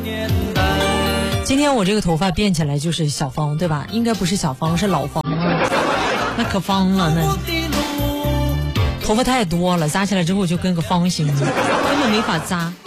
今天我这个头发变起来就是小方，对吧？应该不是小方，是老方啊，那可方了，那头发太多了，扎起来之后就跟个方形，根本没法扎。